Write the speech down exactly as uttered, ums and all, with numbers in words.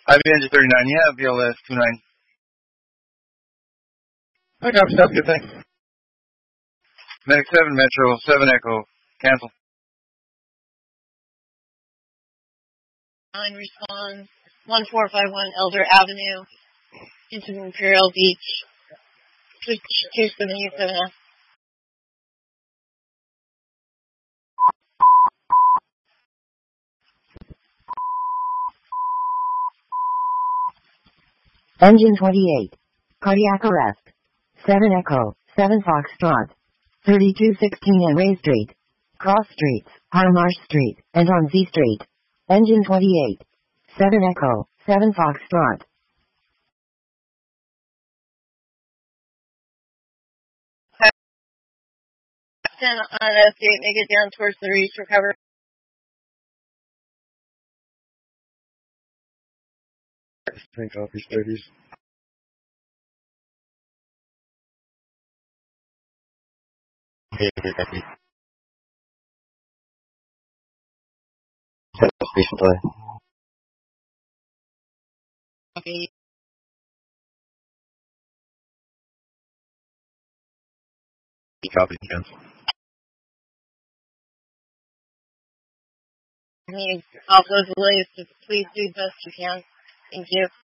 I B N G thirty-nine, yeah, B L S twenty-nine. I got stuff, good thing. Medic seven, Metro, seven Echo, cancel. Nine responds, one four five one Elder Avenue, into Imperial Beach, two seventy-seven F. Engine twenty-eight. Cardiac arrest. seven Echo, seven Foxtrot. thirty-two sixteen and Ray Street. Cross Streets, Harmarsh Street, and on Z Street. Engine twenty-eight. seven Echo, seven Foxtrot. ten on S eight, make it down towards the reach, recover. Think off these thirties. Okay, okay, copy. Set the station delay. Copy. Copy, cancel. Need offload delays, so please do the best you can. Thank you.